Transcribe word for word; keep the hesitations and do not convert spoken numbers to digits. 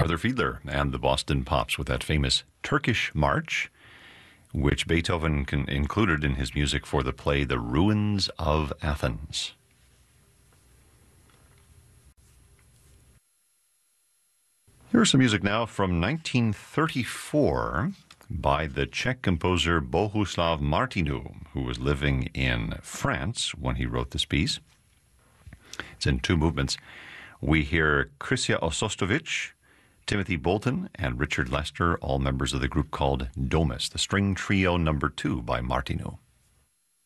Arthur Fiedler and the Boston Pops with that famous Turkish March, which Beethoven con- included in his music for the play The Ruins of Athens. Here's some music now from nineteen thirty-four by the Czech composer Bohuslav Martinu, who was living in France when he wrote this piece. It's in two movements. We hear Krysia Osostovic, Timothy Bolton, and Richard Lester, all members of the group called Domus, the string trio number two by Martinu.